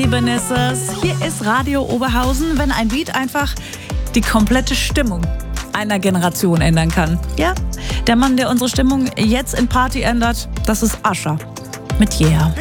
Ebenessers. Hier ist Radio Oberhausen, wenn ein Beat einfach die komplette Stimmung einer Generation ändern kann. Ja, der Mann, der unsere Stimmung jetzt in Party ändert, das ist Usher mit Yeah.